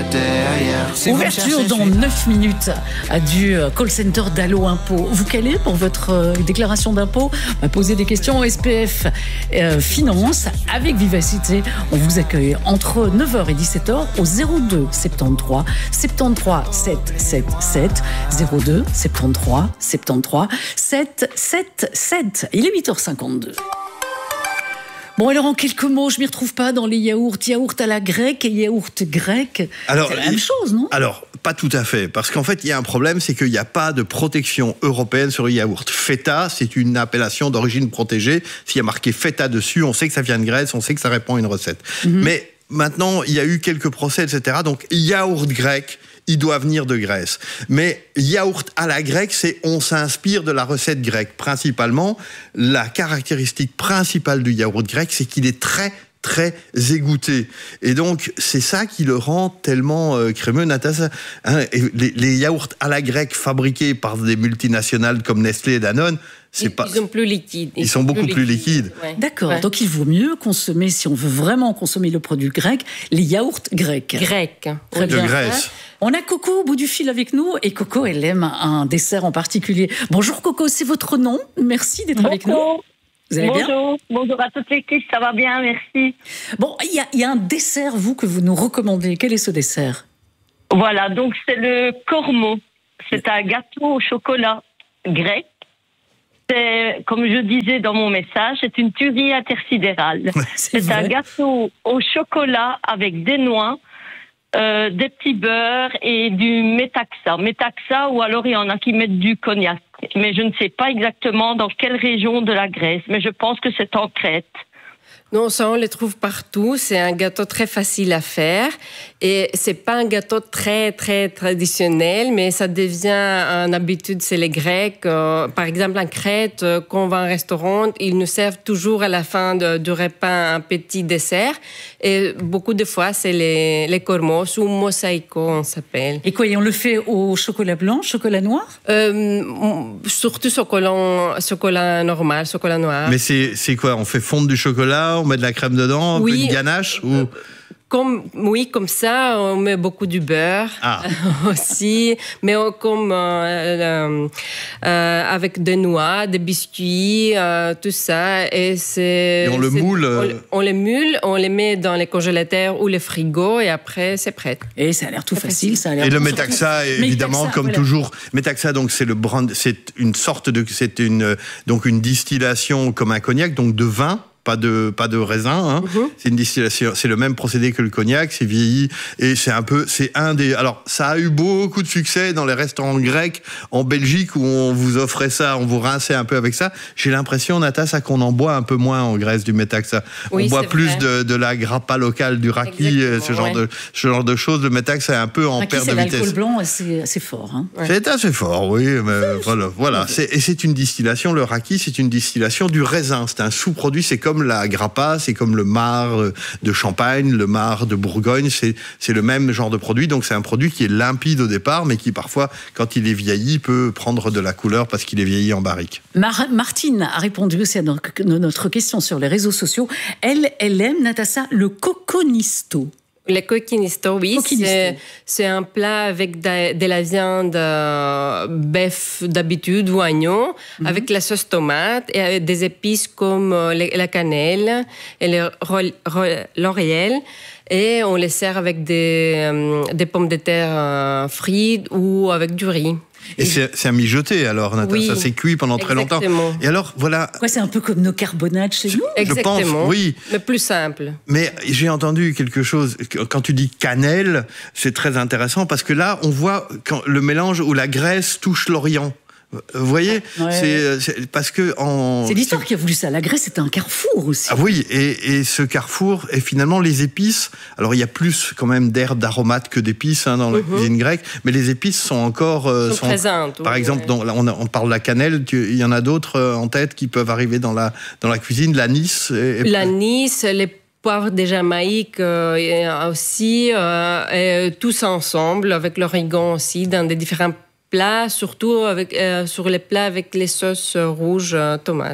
prêté ailleurs. Ouverture dans 9 minutes du call center d'Allo Impôt. Vous calez pour votre déclaration d'impôt? Posez des questions au SPF Finance avec vivacité. On vous accueille entre 9h et 17h au 02 73 73 777 02 73 73 777. Il est 8h52. Bon, alors en quelques mots, je ne m'y retrouve pas dans les yaourts. Yaourt à la grecque et yaourt grec. Alors, c'est la même chose, non? Alors, pas tout à fait. Parce qu'en fait, il y a un problème, c'est qu'il n'y a pas de protection européenne sur le yaourt. Feta, c'est une appellation d'origine protégée. S'il y a marqué Feta dessus, on sait que ça vient de Grèce, on sait que ça répond à une recette. Mais maintenant, il y a eu quelques procès, etc. Donc, yaourt grec, il doit venir de Grèce. Mais yaourt à la grecque, c'est on s'inspire de la recette grecque. Principalement, la caractéristique principale du yaourt grec, c'est qu'il est très égoutté. Et donc, c'est ça qui le rend tellement crémeux, Natacha. Les yaourts à la grecque fabriqués par des multinationales comme Nestlé et Danone, ils sont plus liquides. Ils sont beaucoup plus liquides. Ouais. D'accord. Ouais. Donc, il vaut mieux consommer, si on veut vraiment consommer le produit grec, les yaourts grecs. Grecs. Très bien. De Grèce. On a Coco au bout du fil avec nous. Et Coco, elle aime un dessert en particulier. Bonjour Coco, c'est votre nom. Merci d'être avec nous. Vous allez bien? Bonjour à toute l'équipe, ça va bien, merci. Bon, il y a un dessert, vous, que vous nous recommandez. Quel est ce dessert? Voilà, donc c'est le kormo. C'est un gâteau au chocolat grec. C'est, comme je disais dans mon message, c'est une tuerie intersidérale. C'est un gâteau au chocolat avec des noix, des petits beurres et du métaxa. Métaxa, ou alors il y en a qui mettent du cognac. Mais je ne sais pas exactement dans quelle région de la Grèce, mais je pense que c'est en Crète. Non, ça on les trouve partout. C'est un gâteau très facile à faire et c'est pas un gâteau très traditionnel, mais ça devient une habitude chez les Grecs. Par exemple, en Crète, quand on va à un restaurant, ils nous servent toujours à la fin du repas un petit dessert. Et beaucoup de fois, c'est les kormos ou mosaïko, on s'appelle. Et quoi, on le fait au chocolat blanc, chocolat noir? Surtout chocolat normal, chocolat noir. Mais c'est quoi? On fait fondre du chocolat, on met de la crème dedans, un peu de ganache ou... Comme ça, on met beaucoup du beurre aussi, mais avec des noix, des biscuits, tout ça. Et on le moule on les moule, on les met dans les congélateurs ou les frigos et après, c'est prêt. Et ça a l'air tout facile. Ça a l'air et le métaxa, évidemment, comme toujours. Métaxa, donc, c'est le brand, c'est une sorte de... donc une distillation comme un cognac, donc de vin. Pas de raisin, hein. C'est une distillation, c'est le même procédé que le cognac, c'est vieilli et c'est un des. Alors ça a eu beaucoup de succès dans les restaurants grecs en Belgique où on vous offrait ça, on vous rinçait un peu avec ça. J'ai l'impression, Natacha, qu'on en boit un peu moins en Grèce du métaxa. On boit plus de la grappa locale, du raki, ce genre de choses. Le métaxa est un peu en perte de vitesse. L'alcool blanc, c'est fort. Hein. Ouais. C'est assez fort, oui. Mais voilà. C'est une distillation. Le raki, c'est une distillation du raisin. C'est un sous-produit. C'est comme la grappa, c'est comme le marc de Champagne, le marc de Bourgogne, c'est le même genre de produit, donc c'est un produit qui est limpide au départ, mais qui parfois, quand il est vieilli, peut prendre de la couleur parce qu'il est vieilli en barrique. Martine a répondu aussi à notre question sur les réseaux sociaux. Elle aime, Natacha, le coconisto. Le coconisto, oui, c'est un plat avec de la viande bœuf d'habitude ou agneau, avec la sauce tomate et avec des épices comme la cannelle et le laurier. Et on les sert avec des pommes de terre frites ou avec du riz. Et c'est à mijoter alors, Natacha, ça s'est cuit pendant très longtemps. Et alors, voilà. C'est un peu comme nos carbonades chez nous? Exactement. Je pense, oui. Mais plus simple. Mais j'ai entendu quelque chose, quand tu dis cannelle, c'est très intéressant parce que là, on voit quand le mélange où la Grèce touche l'Orient. Vous voyez, c'est parce que c'est l'histoire qui a voulu ça. La Grèce, c'était un carrefour aussi. Ah oui, et ce carrefour, et finalement les épices. Alors il y a plus quand même d'herbes, d'aromates que d'épices dans la cuisine grecque, mais les épices sont encore sont présentes. Par exemple, on parle de la cannelle. Il y en a d'autres en tête qui peuvent arriver dans la cuisine. L'anis. L'anis, les poivres de Jamaïque aussi, et tous ensemble avec l'origan aussi dans des différents plats, surtout sur les plats avec les sauces rouges tomates.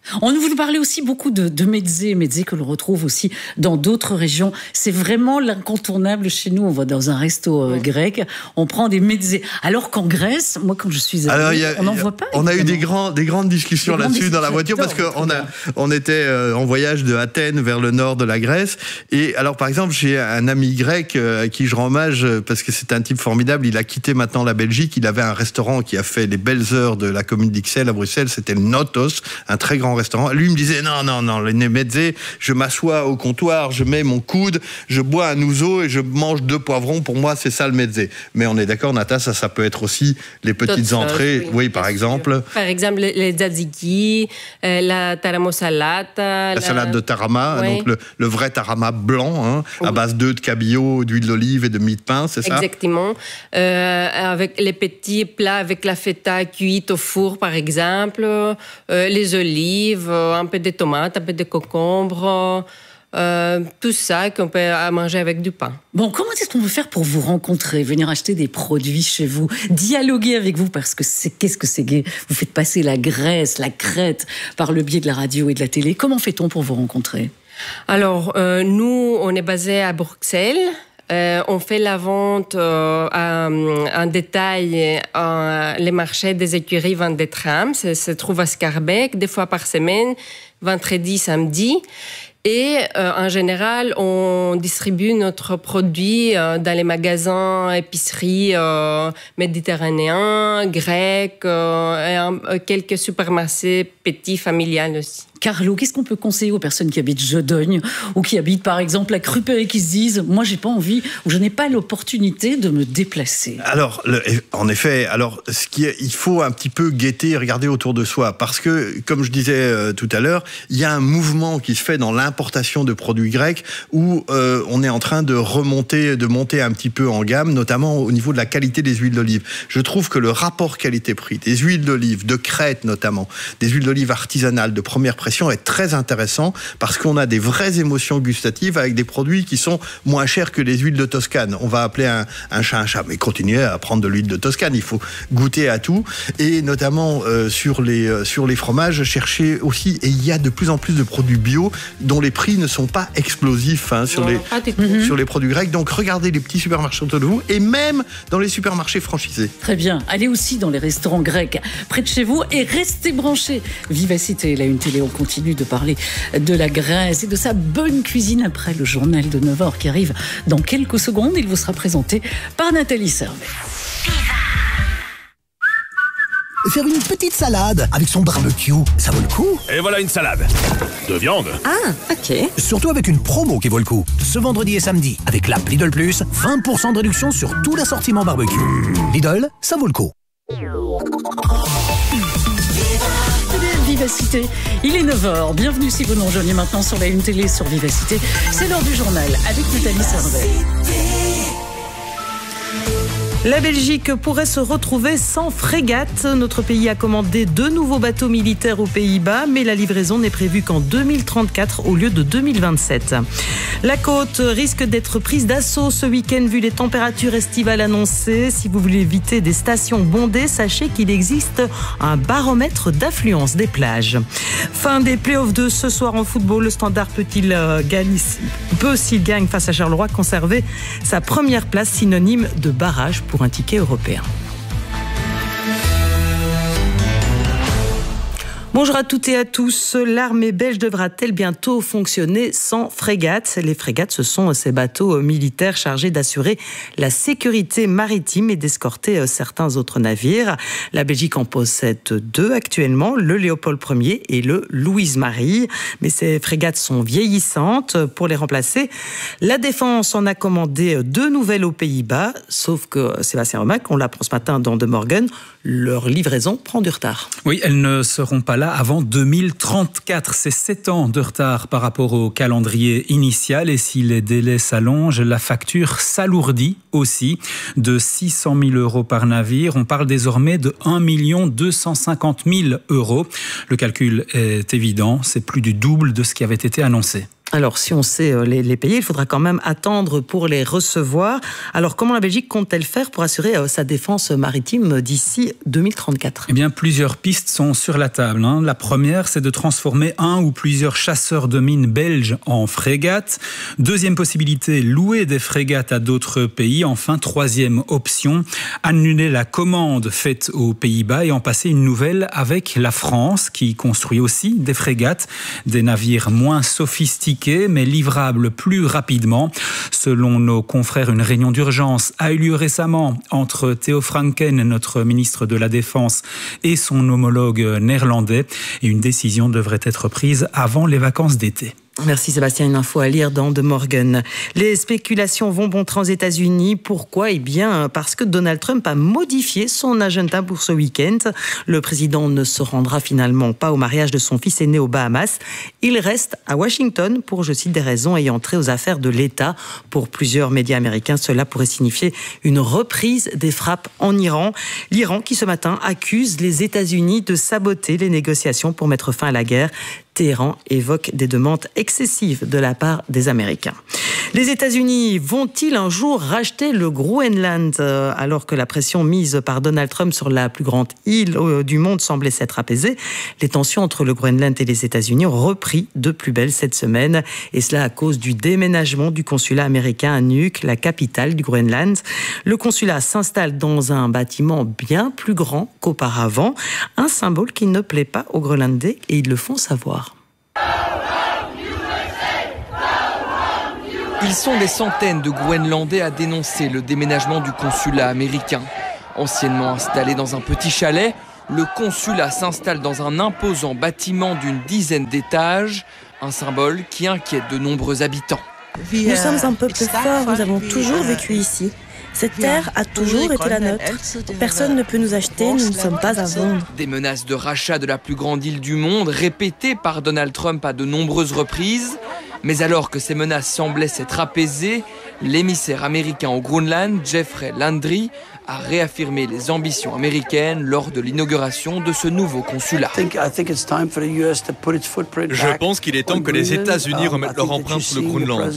On vous parlait aussi beaucoup de mezzé que l'on retrouve aussi dans d'autres régions. C'est vraiment l'incontournable chez nous. On va dans un resto grec, on prend des mezzés. Alors qu'en Grèce, moi quand je suis allée, on n'en voit pas. On a eu des grandes discussions là-dessus dans la voiture parce qu'on était en voyage de Athènes vers le nord de la Grèce. Et alors par exemple, j'ai un ami grec à qui je rends hommage parce que c'est un type formidable. Il a quitté maintenant la Belgique. Il avait un restaurant qui a fait les belles heures de la commune d'Ixelles à Bruxelles. C'était le Notos, un très grand restaurant. Lui me disait non, les mezzés, je m'assois au comptoir, je mets mon coude, je bois un ouzo et je mange 2 poivrons. Pour moi, c'est ça le mezzé. Mais on est d'accord, Nata, ça peut être aussi les petites entrées. Oui, par exemple. Par exemple, les tzatziki, la taramo salata. La salade de tarama, donc le vrai tarama blanc, à base d'œufs de cabillaud, d'huile d'olive et de mie de pain, c'est ça? Exactement. Avec les petits plats avec la feta cuite au four, par exemple, les olives, un peu de tomates, un peu de concombre, tout ça qu'on peut manger avec du pain. Bon, comment est-ce qu'on peut faire pour vous rencontrer, venir acheter des produits chez vous, dialoguer avec vous, parce que qu'est-ce que c'est gai? Vous faites passer la Grèce, la Crète, par le biais de la radio et de la télé. Comment fait-on pour vous rencontrer? Alors, nous, on est basé à Bruxelles. On fait la vente en détail les marchés des écuries Vente des Trams. Ça se trouve à Scarbeck, 2 fois par semaine, vendredi, samedi. Et en général, on distribue notre produit dans les magasins, épiceries méditerranéens, grecs, et quelques supermarchés petits, familiales aussi. Carlo, qu'est-ce qu'on peut conseiller aux personnes qui habitent Jodogne ou qui habitent par exemple la Crupée et qui se disent « moi j'ai pas envie ou je n'ai pas l'opportunité de me déplacer ». Alors, en effet, il faut un petit peu guetter et regarder autour de soi parce que, comme je disais tout à l'heure, il y a un mouvement qui se fait dans l'importation de produits grecs où on est en train de monter un petit peu en gamme, notamment au niveau de la qualité des huiles d'olive. Je trouve que le rapport qualité-prix des huiles d'olive, de Crète notamment, des huiles d'olive artisanales de première pression est très intéressant parce qu'on a des vraies émotions gustatives avec des produits qui sont moins chers que les huiles de Toscane. On va appeler un chat un chat, mais continuez à prendre de l'huile de Toscane. Il faut goûter à tout et notamment sur les fromages, chercher aussi, et il y a de plus en plus de produits bio dont les prix ne sont pas explosifs sur les produits grecs. Donc regardez les petits supermarchés autour de vous et même dans les supermarchés franchisés. Très bien. Allez aussi dans les restaurants grecs près de chez vous et restez branchés. Vivacité, la Une Télé, on continue de parler de la Grèce et de sa bonne cuisine après le journal de 9h qui arrive dans quelques secondes. Il vous sera présenté par Nathalie Servet. Faire une petite salade avec son barbecue, ça vaut le coup. Et voilà une salade de viande. Ah, ok. Surtout avec une promo qui vaut le coup. Ce vendredi et samedi, avec l'app Lidl Plus, 20% de réduction sur tout l'assortiment barbecue. Lidl, ça vaut le coup. Vivacité, il est 9h. Bienvenue si vous nous rejoignez maintenant sur la Une Télé sur Vivacité. C'est l'heure du journal avec Nathalie Servet. La Belgique pourrait se retrouver sans frégate. Notre pays a commandé 2 nouveaux bateaux militaires aux Pays-Bas, mais la livraison n'est prévue qu'en 2034 au lieu de 2027. La côte risque d'être prise d'assaut ce week-end vu les températures estivales annoncées. Si vous voulez éviter des stations bondées, sachez qu'il existe un baromètre d'affluence des plages. Fin des playoffs de ce soir en football. Le Standard peut, s'il gagne face à Charleroi, conserver sa première place synonyme de barrage pour un ticket européen. Bonjour à toutes et à tous. L'armée belge devra-t-elle bientôt fonctionner sans frégate? Les frégates, ce sont ces bateaux militaires chargés d'assurer la sécurité maritime et d'escorter certains autres navires. La Belgique en possède 2 actuellement, le Léopold Ier et le Louise-Marie. Mais ces frégates sont vieillissantes. Pour les remplacer, la Défense en a commandé 2 nouvelles aux Pays-Bas. Sauf que, Sébastien Romac, on l'apprend ce matin dans De Morgen, leur livraison prend du retard. Oui, elles ne seront pas là avant 2034. C'est 7 ans de retard par rapport au calendrier initial. Et si les délais s'allongent, la facture s'alourdit aussi de 600 000 € par navire. On parle désormais de 1 250 000 €. Le calcul est évident, c'est plus du double de ce qui avait été annoncé. Alors, si on sait les payer, il faudra quand même attendre pour les recevoir. Alors, comment la Belgique compte-t-elle faire pour assurer sa défense maritime d'ici 2034 ? Eh bien, plusieurs pistes sont sur la table. La première, c'est de transformer un ou plusieurs chasseurs de mines belges en frégates. Deuxième possibilité, louer des frégates à d'autres pays. Enfin, troisième option, annuler la commande faite aux Pays-Bas et en passer une nouvelle avec la France, qui construit aussi des frégates, des navires moins sophistiqués mais livrables plus rapidement. Selon nos confrères, une réunion d'urgence a eu lieu récemment entre Theo Franken, notre ministre de la Défense, et son homologue néerlandais. Et une décision devrait être prise avant les vacances d'été. Merci Sébastien, une info à lire dans The Morgan. Les spéculations vont bon train aux États-Unis. Pourquoi ? Eh bien, parce que Donald Trump a modifié son agenda pour ce week-end. Le président ne se rendra finalement pas au mariage de son fils aîné aux Bahamas. Il reste à Washington pour, je cite, des raisons ayant trait aux affaires de l'État. Pour plusieurs médias américains, cela pourrait signifier une reprise des frappes en Iran. L'Iran qui ce matin accuse les États-Unis de saboter les négociations pour mettre fin à la guerre. Téhéran évoque des demandes excessives de la part des Américains. Les États-Unis vont-ils un jour racheter le Groenland alors que la pression mise par Donald Trump sur la plus grande île du monde semblait s'être apaisée? Les tensions entre le Groenland et les États-Unis ont repris de plus belle cette semaine et cela à cause du déménagement du consulat américain à Nuuk, la capitale du Groenland. Le consulat s'installe dans un bâtiment bien plus grand qu'auparavant, un symbole qui ne plaît pas aux Groenlandais et ils le font savoir. Ils sont des centaines de Groenlandais à dénoncer le déménagement du consulat américain. Anciennement installé dans un petit chalet, le consulat s'installe dans un imposant bâtiment d'une dizaine d'étages, un symbole qui inquiète de nombreux habitants. Nous sommes un peuple fort, nous avons toujours vécu ici. Cette terre a toujours été la nôtre. Personne ne peut nous acheter, nous ne sommes pas à vendre. Des menaces de rachat de la plus grande île du monde, répétées par Donald Trump à de nombreuses reprises. Mais alors que ces menaces semblaient s'être apaisées, l'émissaire américain au Groenland, Jeffrey Landry, a réaffirmé les ambitions américaines lors de l'inauguration de ce nouveau consulat. Je pense qu'il est temps que les États-Unis remettent leur empreinte sur le Groenland.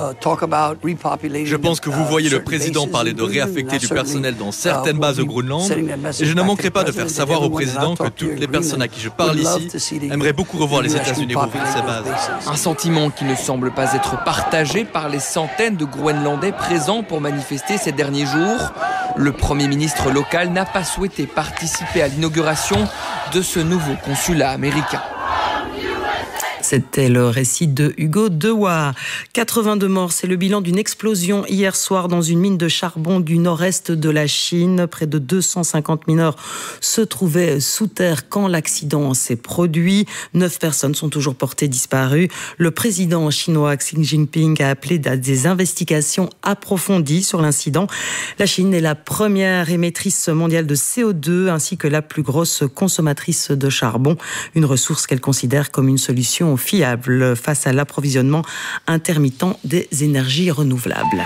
Je pense que vous voyez le président parler de réaffecter du personnel dans certaines bases au Groenland et je ne manquerai pas de faire savoir au président que toutes les personnes à qui je parle ici aimeraient beaucoup revoir les États-Unis rouvrir ces bases. Un sentiment qui ne semble pas être partagé par les centaines de Groenlandais présents pour manifester ces derniers jours. Le Premier ministre local n'a pas souhaité participer à l'inauguration de ce nouveau consulat américain. C'était le récit de Hugo Dewa. 82 morts, c'est le bilan d'une explosion hier soir dans une mine de charbon du nord-est de la Chine. Près de 250 mineurs se trouvaient sous terre quand l'accident s'est produit. 9 personnes sont toujours portées disparues. Le président chinois Xi Jinping a appelé à des investigations approfondies sur l'incident. La Chine est la première émettrice mondiale de CO2 ainsi que la plus grosse consommatrice de charbon, une ressource qu'elle considère comme une solution fiable face à l'approvisionnement intermittent des énergies renouvelables.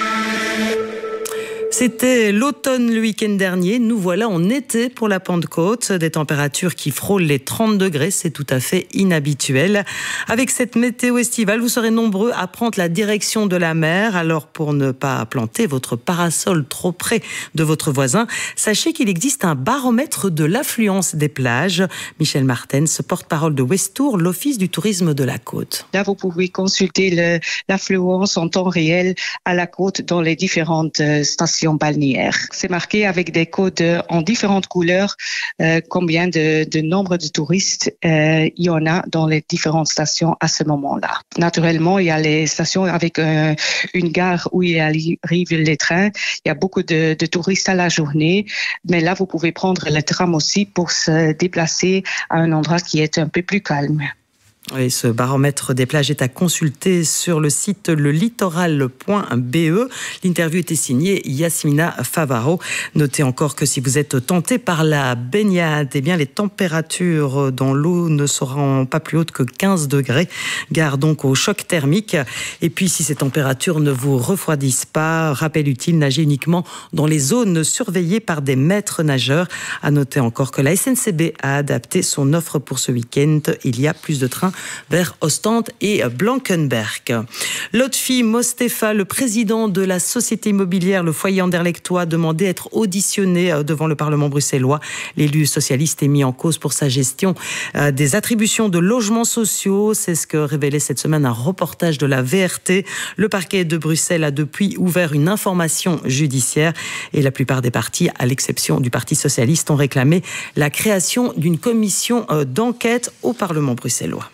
C'était l'automne le week-end dernier. Nous voilà en été pour la Pentecôte. Des températures qui frôlent les 30 degrés. C'est tout à fait inhabituel. Avec cette météo estivale, vous serez nombreux à prendre la direction de la mer. Alors, pour ne pas planter votre parasol trop près de votre voisin, sachez qu'il existe un baromètre de l'affluence des plages. Michel Martens, porte-parole de Westour, l'Office du tourisme de la côte. Là, vous pouvez consulter l'affluence en temps réel à la côte dans les différentes stations balnéaires. C'est marqué avec des codes en différentes couleurs combien de nombre de touristes il y en a dans les différentes stations à ce moment-là. Naturellement, il y a les stations avec une gare où il arrive les trains. Il y a beaucoup de touristes à la journée, mais là, vous pouvez prendre le tram aussi pour se déplacer à un endroit qui est un peu plus calme. Et ce baromètre des plages est à consulter sur le site lelittoral.be. L'interview était signée Yasmina Favaro. Notez encore que si vous êtes tenté par la baignade, eh bien les températures dans l'eau ne seront pas plus hautes que 15 degrés. Gare donc au choc thermique. Et puis si ces températures ne vous refroidissent pas, rappel utile, nagez uniquement dans les zones surveillées par des maîtres nageurs. À noter encore que la SNCB a adapté son offre pour ce week-end. Il y a plus de trains vers Ostende et Blankenberg. Lotfi Mostefa, le président de la société immobilière Le Foyer Anderlechtois, demandait à être auditionné devant le Parlement bruxellois. L'élu socialiste est mis en cause pour sa gestion des attributions de logements sociaux. C'est ce que révélait cette semaine un reportage de la VRT. Le parquet de Bruxelles a depuis ouvert une information judiciaire et la plupart des partis, à l'exception du Parti socialiste, ont réclamé la création d'une commission d'enquête au Parlement bruxellois.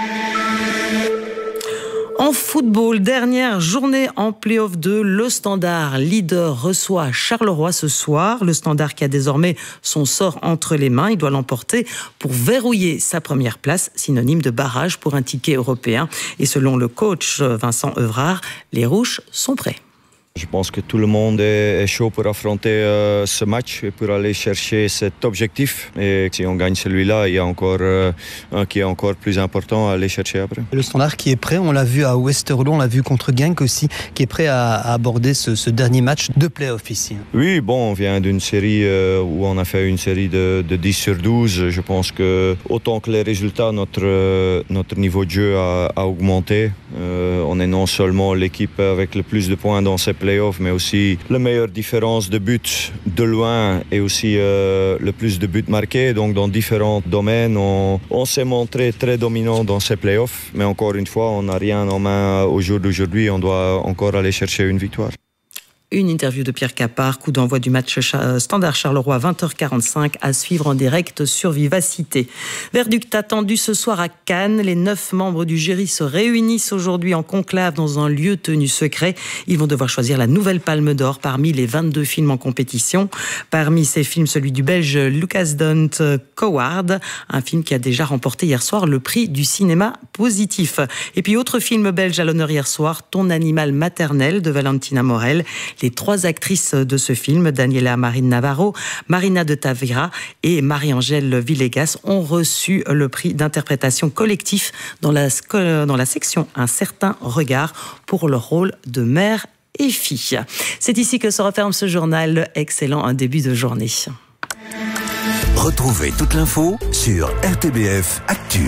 En football, dernière journée en play-off 2, le Standard leader reçoit Charleroi ce soir. Le Standard qui a désormais son sort entre les mains, il doit l'emporter pour verrouiller sa première place, synonyme de barrage pour un ticket européen. Et selon le coach Vincent Evrard, les Rouges sont prêts. Je pense que tout le monde est chaud pour affronter ce match et pour aller chercher cet objectif. Et si on gagne celui-là, il y a encore un qui est encore plus important à aller chercher après. Le Standard qui est prêt, on l'a vu à Westerlo, on l'a vu contre Genk aussi, qui est prêt à aborder ce dernier match de play-off ici. Oui, bon, on vient d'une série où on a fait une série de 10 sur 12. Je pense que autant que les résultats, notre niveau de jeu a augmenté. On est non seulement l'équipe avec le plus de points dans ces playoffs, mais aussi la meilleure différence de buts de loin et aussi le plus de buts marqués. Donc dans différents domaines, on s'est montré très dominant dans ces playoffs. Mais encore une fois, on n'a rien en main au jour d'aujourd'hui. On doit encore aller chercher une victoire. Une interview de Pierre Capard, coup d'envoi du match Standard Charleroi 20h45 à suivre en direct sur Vivacité. Verdict attendu ce soir à Cannes. Les 9 membres du jury se réunissent aujourd'hui en conclave dans un lieu tenu secret. Ils vont devoir choisir la nouvelle Palme d'Or parmi les 22 films en compétition. Parmi ces films, celui du Belge Lucas Dont Coward, un film qui a déjà remporté hier soir le prix du cinéma positif. Et puis autre film belge à l'honneur hier soir, Ton animal maternel de Valentina Morel. Les 3 actrices de ce film, Daniela Marine Navarro, Marina de Tavira et Marie-Angèle Villegas, ont reçu le prix d'interprétation collectif dans la section Un certain regard pour leur rôle de mère et fille. C'est ici que se referme ce journal. Excellent début de journée. Retrouvez toute l'info sur RTBF Actu.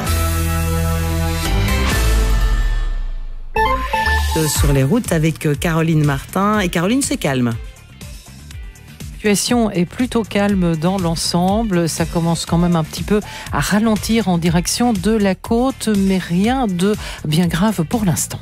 Sur les routes avec Caroline Martin. Et Caroline, c'est calme. La situation est plutôt calme dans l'ensemble. Ça commence quand même un petit peu à ralentir en direction de la côte, mais rien de bien grave pour l'instant.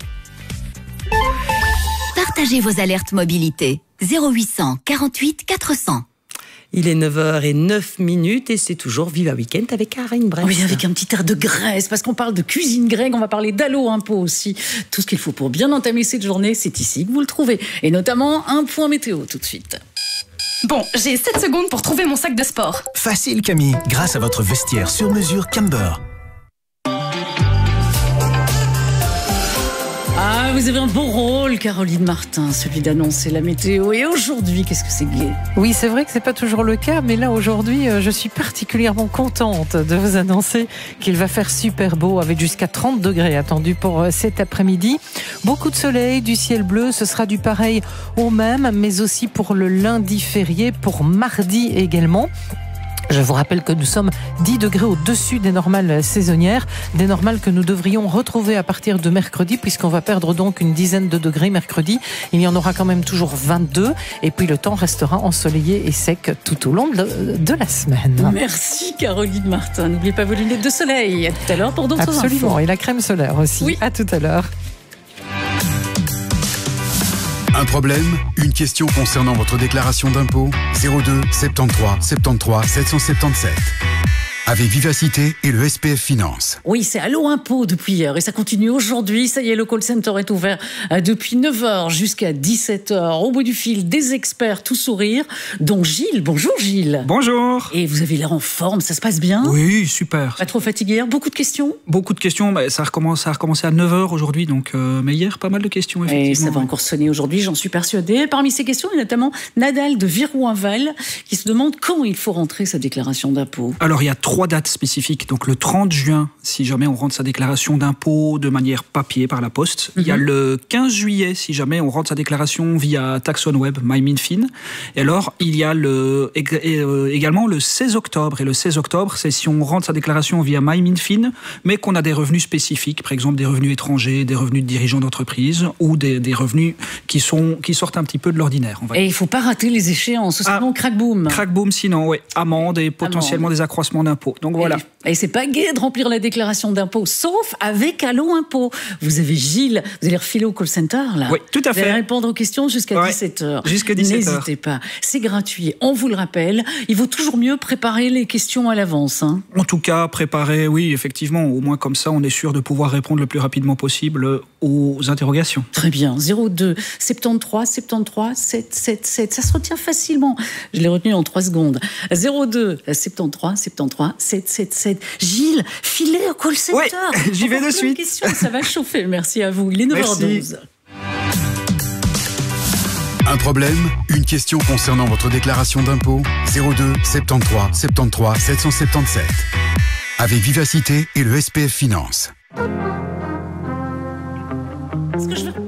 Partagez vos alertes mobilité. 0800 48 400. Il est 9h09 et c'est toujours Viva Weekend avec Karine Brest. Oui, avec un petit air de Grèce, parce qu'on parle de cuisine grecque, on va parler d'Allo Impôt aussi. Tout ce qu'il faut pour bien entamer cette journée, c'est ici que vous le trouvez. Et notamment un point météo tout de suite. Bon, j'ai 7 secondes pour trouver mon sac de sport. Facile Camille, grâce à votre vestiaire sur mesure Camber. Ah, vous avez un beau rôle, Caroline Martin, celui d'annoncer la météo. Et aujourd'hui, qu'est-ce que c'est gai? Oui, c'est vrai que c'est pas toujours le cas, mais là, aujourd'hui, je suis particulièrement contente de vous annoncer qu'il va faire super beau, avec jusqu'à 30 degrés attendus pour cet après-midi. Beaucoup de soleil, du ciel bleu, ce sera du pareil au même, mais aussi pour le lundi férié, pour mardi également. Je vous rappelle que nous sommes 10 degrés au-dessus des normales saisonnières, des normales que nous devrions retrouver à partir de mercredi, puisqu'on va perdre donc une dizaine de degrés mercredi. Il y en aura quand même toujours 22, et puis le temps restera ensoleillé et sec tout au long de la semaine. Merci Caroline Martin. N'oubliez pas vos lunettes de soleil. À tout à l'heure pour d'autres infos. Absolument, et la crème solaire aussi. Oui. À tout à l'heure. Un problème? Une question concernant votre déclaration d'impôt? 02 73 73 777. Avec Vivacité et le SPF Finance. Oui, c'est Allo Impôt depuis hier et ça continue aujourd'hui. Ça y est, le call center est ouvert depuis 9h jusqu'à 17h. Au bout du fil, des experts tout sourire, dont Gilles. Bonjour Gilles. Bonjour. Et vous avez l'air en forme, ça se passe bien? Oui, super. Pas trop fatigué hier? Beaucoup de questions? Beaucoup de questions, ça a recommencé à 9h aujourd'hui, donc, mais hier, pas mal de questions, effectivement. Et ça va encore sonner aujourd'hui, j'en suis persuadée. Parmi ces questions, il y a notamment Nadal de Virouinval qui se demande quand il faut rentrer sa déclaration d'impôt. Alors, il y a 3 3 dates spécifiques. Donc le 30 juin, si jamais on rentre sa déclaration d'impôt de manière papier par la poste. Il y a le 15 juillet, si jamais on rentre sa déclaration via TaxOnWeb, MyMinFin. Et alors, il y a également le 16 octobre. Et le 16 octobre, c'est si on rentre sa déclaration via MyMinFin, mais qu'on a des revenus spécifiques, par exemple des revenus étrangers, des revenus de dirigeants d'entreprise ou des revenus qui sortent un petit peu de l'ordinaire. Et il ne faut pas rater les échéances, sinon crack-boom. Crack-boom, sinon, oui. Amende et potentiellement des accroissements d'impôts. Donc voilà. Et c'est pas gai de remplir la déclaration d'impôt, sauf avec Allo Impôt. Vous avez Gilles, vous allez refiler au call center, là. Oui, tout à fait. Vous allez répondre aux questions jusqu'à 17h. Jusqu'à 17h. N'hésitez pas. C'est gratuit. On vous le rappelle. Il vaut toujours mieux préparer les questions à l'avance. Hein. En tout cas, préparer, oui, effectivement. Au moins comme ça, on est sûr de pouvoir répondre le plus rapidement possible aux interrogations. Très bien. 02 73 73 777. Ça se retient facilement. Je l'ai retenu en 3 secondes. 02 73 73 777. Gilles, filez au call center. Oui, j'y vais de suite. Questions, ça va chauffer. Merci à vous. Il est 9h12. Un problème? Une question concernant votre déclaration d'impôt? 02 73 73 777. Avec Vivacité et le SPF Finance. Ce que je veux